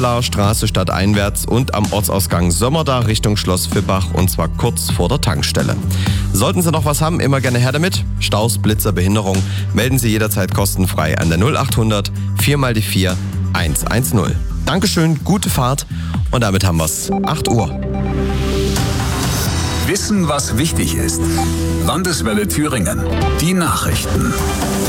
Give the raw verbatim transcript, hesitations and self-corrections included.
Westerlaer Straße stadteinwärts und am Ortsausgang Sömmerda Richtung Schloss Vippach und zwar kurz vor der Tankstelle. Sollten Sie noch was haben, immer gerne her damit. Staus, Blitzer, Behinderung, melden Sie jederzeit kostenfrei an der null achthundert vier mal die vier eins eins null. Dankeschön, gute Fahrt und damit haben wir's. acht Uhr. Wissen, was wichtig ist. Landeswelle Thüringen. Die Nachrichten.